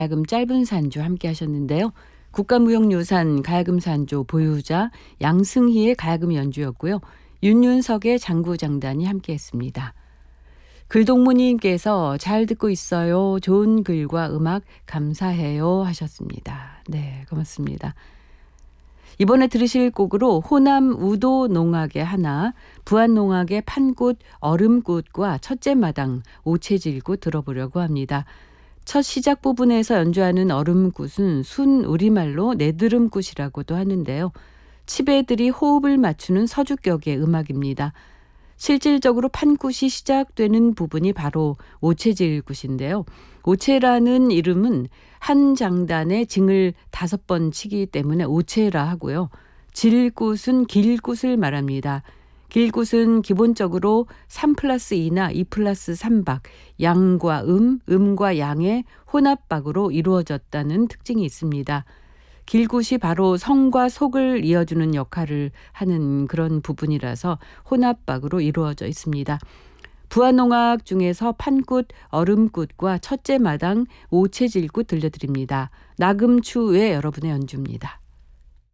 가야금 짧은 산조 함께 하셨는데요. 국가무형유산 가야금 산조 보유자 양승희의 가야금 연주였고요. 윤윤석의 장구장단이 함께 했습니다. 글동무님께서 잘 듣고 있어요. 좋은 글과 음악 감사해요 하셨습니다. 네, 고맙습니다. 이번에 들으실 곡으로 호남 우도 농악의 하나, 부안 농악의 판굿 얼음굿과 첫째 마당 오체질굿 들어보려고 합니다. 첫 시작 부분에서 연주하는 얼음굿은 순 우리말로 내드름굿이라고도 하는데요. 치배들이 호흡을 맞추는 서주격의 음악입니다. 실질적으로 판굿이 시작되는 부분이 바로 오체질굿인데요. 오체라는 이름은 한 장단에 징을 5번 치기 때문에 오체라 하고요. 질굿은 길굿을 말합니다. 길굿은 기본적으로 3+2나 2+3박, 양과 음과 양의 혼합박으로 이루어졌다는 특징이 있습니다. 길굿이 바로 성과 속을 이어주는 역할을 하는 그런 부분이라서 혼합박으로 이루어져 있습니다. 부안농악 중에서 판굿, 얼음굿과 첫째 마당, 오체질굿 들려드립니다. 나금추 외 여러분의 연주입니다.